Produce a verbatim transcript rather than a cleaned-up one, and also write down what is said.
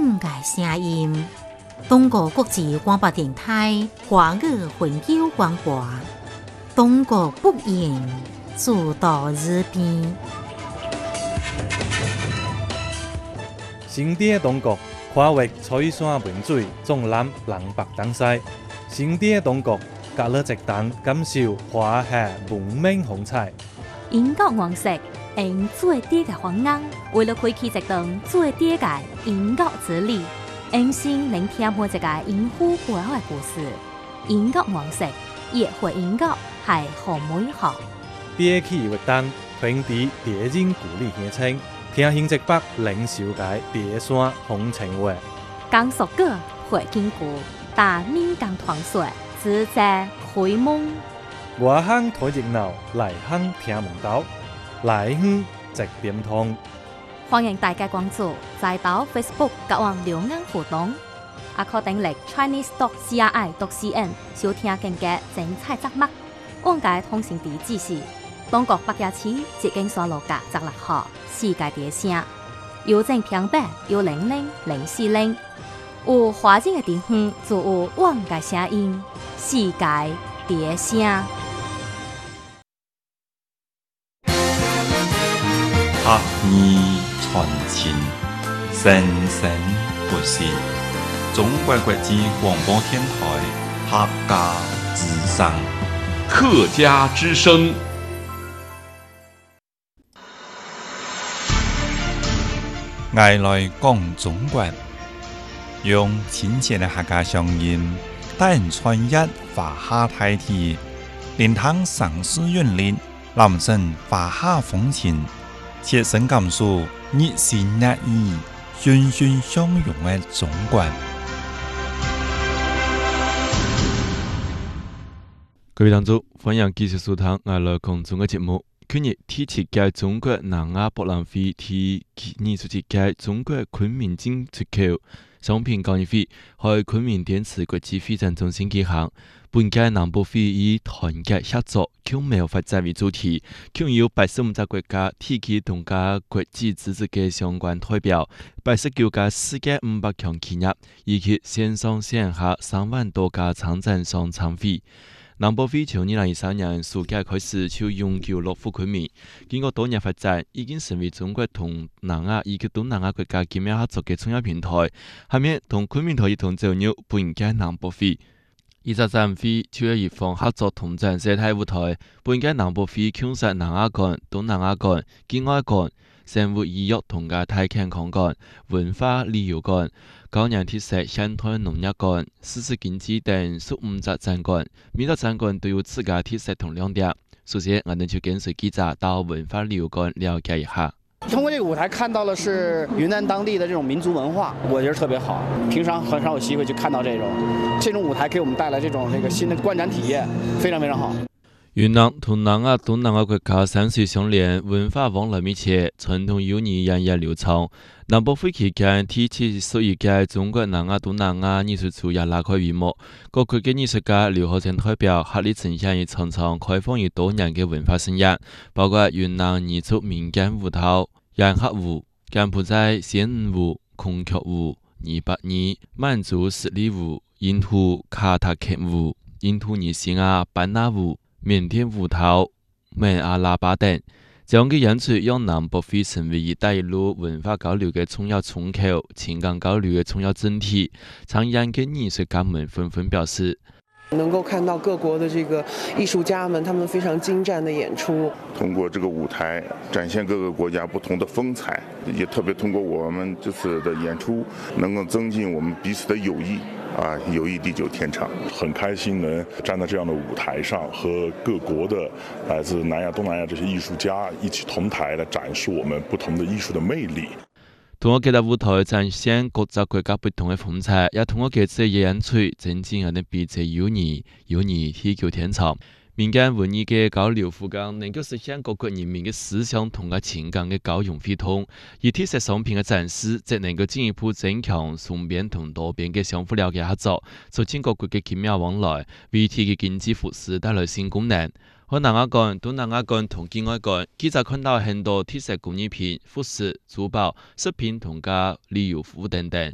五个声音。中国国际广播电台华语混淆广播，中国播音主导日编。 新店中国跨越彩山文水，纵览南北东西。新店中国隔了一档，感受华夏文明风采。 英国王室用最低嘅方案，为了开启一档最低嘅英国之旅，用心聆听每一个英虎背后嘅故事。英国王室也会英国系好美好。 别起活动，团体别人鼓励乡亲，听新直北领袖界别山风情话。 讲熟歌会经过，大闽讲团水，自在开蒙。 外乡睇热闹，内乡听门道，内乡直点通。 欢迎大家关注在岛 Facebook 甲网留言互动，也可订阅 Chinese dot C R I dot C N 收听更加精彩节目。往界通讯地址是中国北野市捷径山路甲十六号世界第声，邮政平板幺零零零四零。有华人的地方就有往界声音，世界第声。 客语传情，生生不息。中国国际广播电台客家之声， 客家之声。 爱来讲中国，用亲切的客家乡音，带人穿越华夏大地，连通城市韵律，揽胜华夏风情。切身感受热情热意、欣欣相融的中国。 各位听众，欢迎继续收听我来讲中国节目。去年第七届中国南亚博览会第二十七届中国昆明进出口商品交易会喺昆明电池国际会展中心举行。本届南博会以团结合作、巧妙发展为主题，共有八十五个国家、地区同加国际组织嘅相关代表，八十九家世界五百强企业，以及线上线下三万多家参展商参会。南博会从二零二三年暑假开始就永久落户昆明，经过多年发展，已经成为中国同南亚以及东南亚国家紧密合作嘅重要平台。下面同昆明台一同走入本届南博会。二十展会就要以方合作同展生态舞台，本届南博会共设南亚馆、东南亚馆、境外馆、生活医药同加太健康馆、文化旅游馆、高阳特色乡土农业馆、实施经济等十五个展馆，每个展馆都有自家特色同亮点。首先，我们就跟随记者到文化旅游馆了解一下。 通过这个舞台看到了是云南当地的这种民族文化，我觉得特别好。平常很少有机会去看到这种，这种舞台给我们带来这种这个新的观展体验，非常非常好。 云南同南亚、东南亚国家山水相连，文化往来密切，传统友谊源远流长。南博会期间，第七十一届中国南亚、东南亚艺术节也拉开帷幕。各国嘅艺术家、留学生代表合力呈现一场场开放于多年嘅文化盛宴，包括云南彝族民间舞蹈、烟黑舞、柬埔寨仙舞舞、孔雀舞、二百二、满族十里舞、印度卡塔克舞、印度尼西亚班纳舞、缅甸舞蹈、美阿拉巴等，这样嘅演出让南博会成为一带一路文化交流嘅重要窗口，情感交流嘅重要整体。参演嘅艺术家们纷纷表示， 能够看到各国的这个艺术家们，他们非常精湛的演出。 通过这个舞台展现各个国家不同的风采，也特别通过我们这次的演出，能够增进我们彼此的友谊。啊，友谊地久天长， 很开心能站在这样的舞台上，和各国的来自南亚、东南亚这些艺术家一起同台来展示我们不同的艺术的魅力。 通过这个舞台展现各个国家不同的风采，也通过这次演出增进人的彼此友谊，友谊地久天长。民间文艺嘅交流互动，能够实现各国人民嘅思想同埋情感嘅交融互通；而特色商品嘅展示，则能够进一步增强双边同多边嘅相互了解合作，促进各国嘅紧密往来，为地嘅经济复苏带来新功能。喺南亚馆、东南亚馆同境外馆，记者看到很多特色工艺品、服饰、珠宝、饰品同加旅游服务等等。